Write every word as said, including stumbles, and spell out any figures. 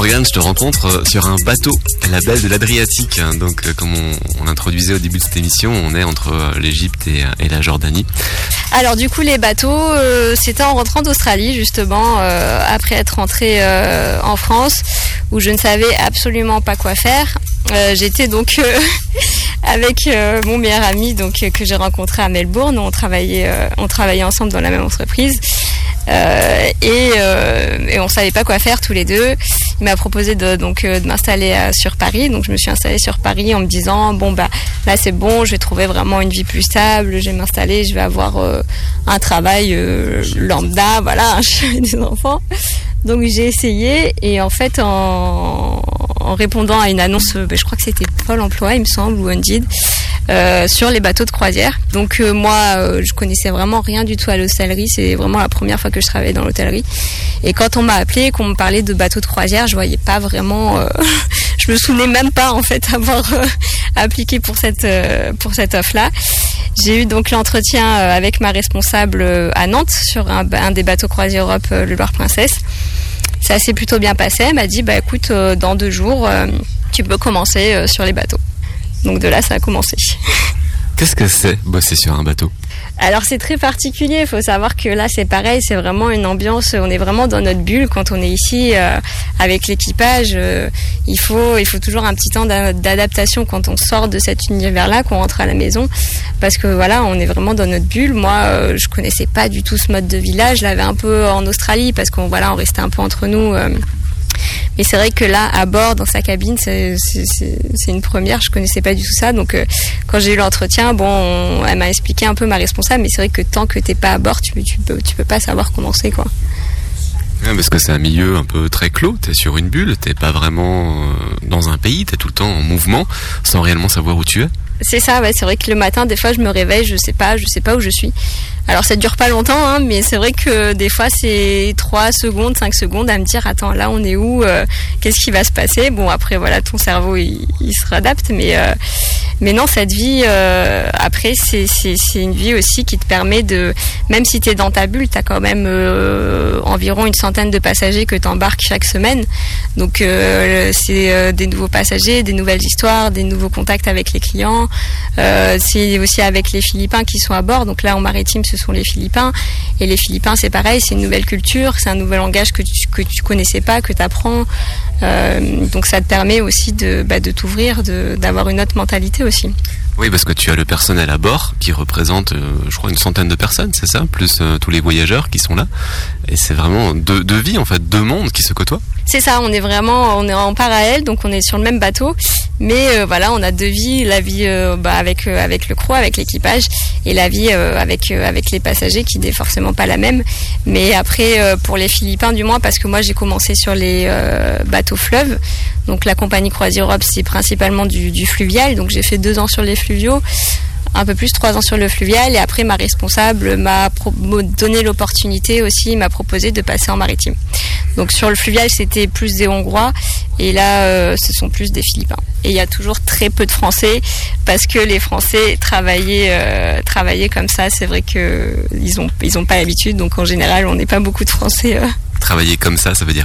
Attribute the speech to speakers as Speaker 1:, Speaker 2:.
Speaker 1: Morgane, je te rencontre sur un bateau, la Belle de l'Adriatique. Donc, comme on, on introduisait au début de cette émission, on est entre l'Égypte et, et la Jordanie.
Speaker 2: Alors du coup, les bateaux, euh, c'était en rentrant d'Australie, justement, euh, après être rentrée euh, en France, où je ne savais absolument pas quoi faire. Euh, j'étais donc euh, avec euh, mon meilleur ami, donc euh, que j'ai rencontré à Melbourne. On travaillait, euh, on travaillait ensemble dans la même entreprise. Euh, et, euh, et on savait pas quoi faire tous les deux. Il m'a proposé de donc euh, de m'installer à, sur Paris, donc je me suis installée sur Paris en me disant bon bah là c'est bon, je vais trouver vraiment une vie plus stable, je vais m'installer, je vais avoir euh, un travail euh, lambda, voilà, j'ai des enfants. Donc j'ai essayé et en fait en, en répondant à une annonce, ben, je crois que c'était Pôle Emploi il me semble ou Indeed, euh, sur les bateaux de croisière. Donc euh, moi euh, je connaissais vraiment rien du tout à l'hôtellerie, c'est vraiment la première fois que je travaillais dans l'hôtellerie. Et quand on m'a appelé, qu'on me parlait de bateaux de croisière, je voyais pas vraiment, euh, je me souvenais même pas en fait avoir euh, appliqué pour cette euh, pour cette offre-là. J'ai eu donc l'entretien avec ma responsable à Nantes sur un, un des bateaux croisière Europe, le Loire-Princesse. Ça s'est plutôt bien passé. Elle m'a dit bah écoute, euh, dans deux jours, euh, tu peux commencer euh, sur les bateaux. Donc de là, ça a commencé.
Speaker 1: Qu'est-ce que c'est bosser sur un bateau ?
Speaker 2: Alors c'est très particulier, il faut savoir que là c'est pareil, c'est vraiment une ambiance, on est vraiment dans notre bulle quand on est ici euh, avec l'équipage. Euh, il faut il faut toujours un petit temps d'adaptation quand on sort de cet univers-là, qu'on rentre à la maison, parce que voilà, on est vraiment dans notre bulle. Moi, euh, je connaissais pas du tout ce mode de vie là, je l'avais un peu en Australie parce qu'on voilà, on restait un peu entre nous. Euh, Mais c'est vrai que là, à bord, dans sa cabine, c'est, c'est, c'est une première. Je connaissais pas du tout ça. Donc, euh, quand j'ai eu l'entretien, bon, on, elle m'a expliqué un peu ma responsable. Mais c'est vrai que tant que t'es pas à bord, tu, tu peux, tu peux pas savoir comment c'est, quoi.
Speaker 1: Ouais, parce que c'est un milieu un peu très clos. T'es sur une bulle. T'es pas vraiment dans un pays. T'es tout le temps en mouvement, sans réellement savoir où tu es.
Speaker 2: C'est ça, ouais. C'est vrai que le matin, des fois, je me réveille, je sais pas, je sais pas où je suis. Alors ça dure pas longtemps, hein, mais c'est vrai que des fois c'est trois secondes, cinq secondes à me dire attends là on est où, euh, qu'est-ce qui va se passer. Bon après voilà, ton cerveau il, il se réadapte, mais euh, mais non, cette vie euh, après c'est c'est c'est une vie aussi qui te permet de, même si t'es dans ta bulle, t'as quand même euh, environ une centaine de passagers que t'embarques chaque semaine. Donc euh, c'est euh, des nouveaux passagers, des nouvelles histoires, des nouveaux contacts avec les clients. Euh, c'est aussi avec les Philippins qui sont à bord. Donc là en maritime ce sont les Philippins, et les Philippins c'est pareil, c'est une nouvelle culture, c'est un nouvel langage que tu que tu connaissais pas, que tu apprends, euh, donc ça te permet aussi de bah, de t'ouvrir, de d'avoir une autre mentalité aussi.
Speaker 1: Oui, parce que tu as le personnel à bord qui représente, euh, je crois, une centaine de personnes, c'est ça, plus euh, tous les voyageurs qui sont là, et c'est vraiment deux, deux vies en fait, deux mondes qui se côtoient.
Speaker 2: C'est ça, on est vraiment, on est en parallèle, donc on est sur le même bateau, mais euh, voilà, on a deux vies, la vie euh, bah, avec euh, avec le crew, avec l'équipage, et la vie euh, avec euh, avec les passagers qui n'est forcément pas la même. Mais après, euh, pour les Philippins du moins, parce que moi j'ai commencé sur les euh, bateaux fleuves, donc la compagnie Croisière Europe c'est principalement du, du fluvial, donc j'ai fait deux ans sur les fluviaux, un peu plus, trois ans sur le fluvial, et après ma responsable m'a pro- donné l'opportunité aussi, m'a proposé de passer en maritime. Donc sur le fluvial c'était plus des Hongrois, et là euh, ce sont plus des Philippins. Et il y a toujours très peu de Français, parce que les Français travaillaient, euh, travaillaient comme ça, c'est vrai qu'ils ont, ils ont pas l'habitude, donc en général on n'est pas beaucoup de Français. Euh.
Speaker 1: Travailler comme ça, ça veut dire